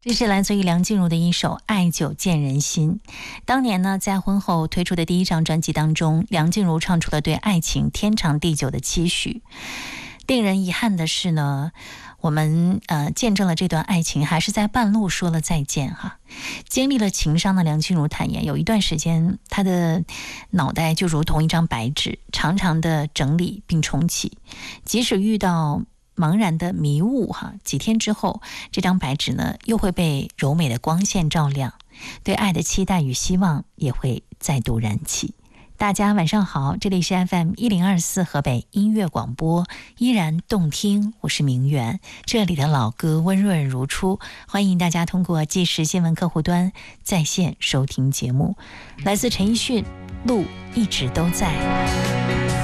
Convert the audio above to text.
这是来自于梁静茹的一首《爱久见人心》。当年呢，在婚后推出的第一张专辑当中，梁静茹唱出了对爱情天长地久的期许。令人遗憾的是呢，我们见证了这段爱情还是在半路说了再见哈。经历了情伤的梁静茹坦言，有一段时间她的脑袋就如同一张白纸，常常的整理并重启，即使遇到茫然的迷雾几天之后，这张白纸呢又会被柔美的光线照亮，对爱的期待与希望也会再度燃起。大家晚上好，这里是 FM1024 河北音乐广播，依然动听，我是明媛，这里的老歌温润如初，欢迎大家通过即时新闻客户端在线收听节目。来自陈奕迅，路一直都在。